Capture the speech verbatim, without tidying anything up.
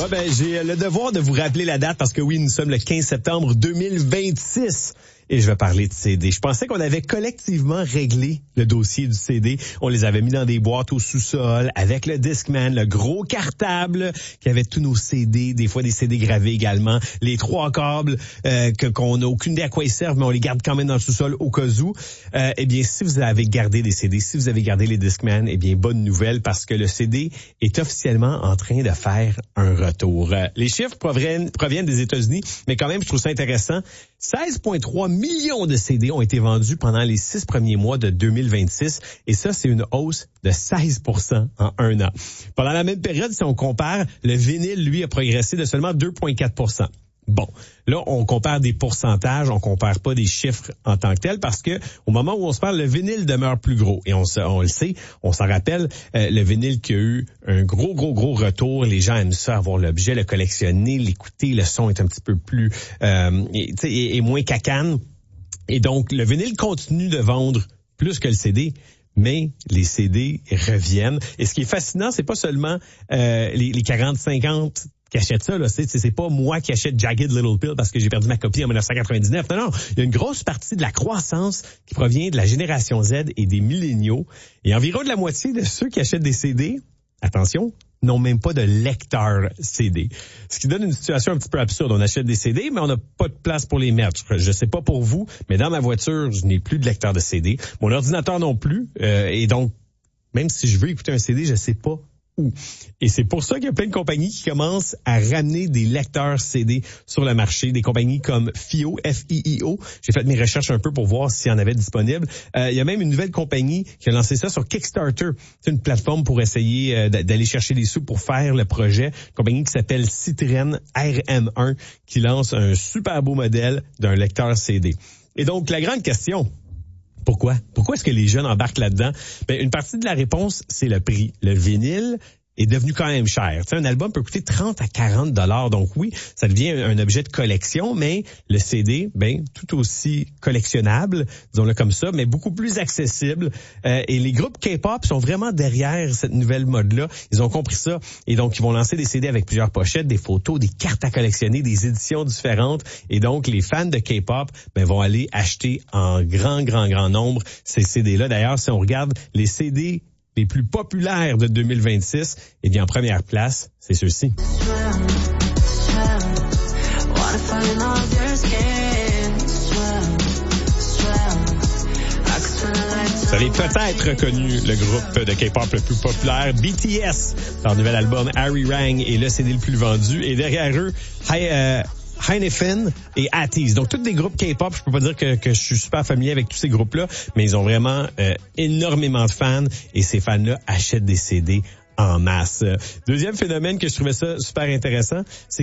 Ouais, ben, j'ai le devoir de vous rappeler la date parce que oui, nous sommes le quinze septembre deux mille vingt-six. Et je vais parler de C D. Je pensais qu'on avait collectivement réglé le dossier du C D. On les avait mis dans des boîtes au sous-sol avec le Discman, le gros cartable qui avait tous nos C D, des fois des C D gravés également, les trois câbles euh, que qu'on n'a aucune idée à quoi ils servent, mais on les garde quand même dans le sous-sol au cas où. Euh, eh bien, si vous avez gardé des C D, si vous avez gardé les Discman, eh bien, bonne nouvelle parce que le C D est officiellement en train de faire un retour. Euh, les chiffres proviennent, proviennent des États-Unis, mais quand même, je trouve ça intéressant. seize virgule trois millions de C D ont été vendus pendant les six premiers mois de deux mille vingt-six et ça, c'est une hausse de seize pour cent en un an. Pendant la même période, si on compare, le vinyle, lui, a progressé de seulement deux virgule quatre pour cent. Bon, là, on compare des pourcentages, on compare pas des chiffres en tant que tels parce que au moment où on se parle, le vinyle demeure plus gros. Et on, on le sait, on s'en rappelle, euh, le vinyle qui a eu un gros, gros, gros retour. Les gens aiment ça, avoir l'objet, le collectionner, l'écouter. Le son est un petit peu plus, euh, et, et, et moins cacane. Et donc, le vinyle continue de vendre plus que le C D. Mais les C D reviennent. Et ce qui est fascinant, c'est pas seulement euh, les, les quarante cinquante qui achètent ça, là, c'est, c'est pas moi qui achète Jagged Little Pill parce que j'ai perdu ma copie en dix-neuf cent quatre-vingt-dix-neuf. Non, non, il y a une grosse partie de la croissance qui provient de la génération Z et des milléniaux. Et environ de la moitié de ceux qui achètent des C D, attention, n'ont même pas de lecteur C D. Ce qui donne une situation un petit peu absurde. On achète des C D, mais on n'a pas de place pour les mettre. Je sais pas pour vous, mais dans ma voiture, je n'ai plus de lecteur de C D. Mon ordinateur non plus. Euh, et donc, même si je veux écouter un C D, je sais pas où. Et c'est pour ça qu'il y a plein de compagnies qui commencent à ramener des lecteurs C D sur le marché. Des compagnies comme F I O, F I I O. J'ai fait mes recherches un peu pour voir s'il y en avait disponible. Euh, il y a même une nouvelle compagnie qui a lancé ça sur Kickstarter. C'est une plateforme pour essayer euh, d'aller chercher des sous pour faire le projet. Une compagnie qui s'appelle Citrine R M un qui lance un super beau modèle d'un lecteur C D. Et donc, la grande question... Pourquoi? Pourquoi est-ce que les jeunes embarquent là-dedans? Ben, une partie de la réponse, c'est le prix. Le vinyle est devenu quand même cher. Tu sais, un album peut coûter trente à quarante dollars. Donc oui, ça devient un objet de collection, mais le C D, ben, tout aussi collectionnable, disons-le comme ça, mais beaucoup plus accessible. Euh, et les groupes K-pop sont vraiment derrière cette nouvelle mode-là. Ils ont compris ça. Et donc, ils vont lancer des C D avec plusieurs pochettes, des photos, des cartes à collectionner, des éditions différentes. Et donc, les fans de K-pop, ben, vont aller acheter en grand, grand, grand nombre ces C D-là. D'ailleurs, si on regarde les C D les plus populaires de deux mille vingt-six, eh bien, en première place, c'est ceux-ci. Vous avez peut-être reconnu le groupe de K-pop le plus populaire, B T S, leur nouvel album Harry Rang est le C D le plus vendu. Et derrière eux, hi, euh, Heineken et Atties. Donc, tous des groupes K-pop. Je peux pas dire que, que je suis super familier avec tous ces groupes-là, mais ils ont vraiment euh, énormément de fans et ces fans-là achètent des C D en masse. Deuxième phénomène que je trouvais ça super intéressant, c'est